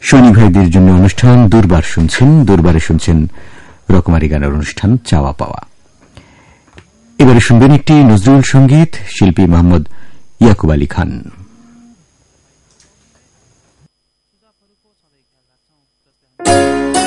সৈনিক ভাইদের জন্য অনুষ্ঠান দুর্বার শুনছেন। দুর্বারে শুনছেন রকমারি গানের অনুষ্ঠান চাওয়া পাওয়া। এবারে শুনবেন একটি নজরুল সঙ্গীত, শিল্পী মোহাম্মদ ইয়াকুব আলী খান।